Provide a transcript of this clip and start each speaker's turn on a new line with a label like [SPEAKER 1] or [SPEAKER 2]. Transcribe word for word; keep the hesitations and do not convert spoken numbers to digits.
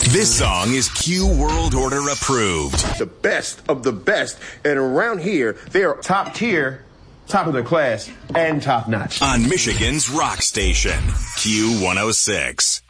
[SPEAKER 1] This song is Q World Order approved.
[SPEAKER 2] The best of the best. And around here, they are top tier, top of their class, and top notch.
[SPEAKER 1] On Michigan's rock station, Q one oh six.